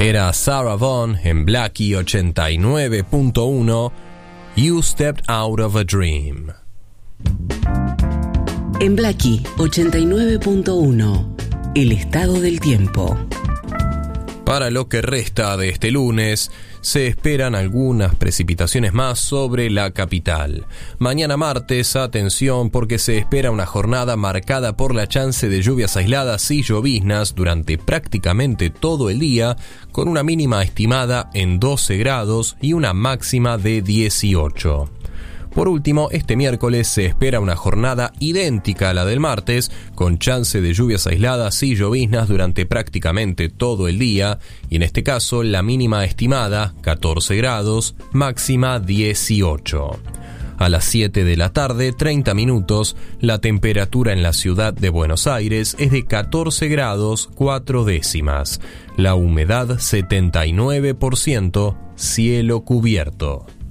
Era Sarah Vaughan en Blackie 89.1, You Stepped Out of a Dream. En Blackie 89.1, el estado del tiempo. Para lo que resta de este lunes, se esperan algunas precipitaciones más sobre la capital. Mañana martes, atención, porque se espera una jornada marcada por la chance de lluvias aisladas y lloviznas durante prácticamente todo el día, con una mínima estimada en 12 grados y una máxima de 18. Por último, este miércoles se espera una jornada idéntica a la del martes, con chance de lluvias aisladas y lloviznas durante prácticamente todo el día, y en este caso la mínima estimada 14 grados, máxima 18. A las 7 de la tarde, 30 minutos, la temperatura en la ciudad de Buenos Aires es de 14 grados 4 décimas. La humedad 79%, cielo cubierto.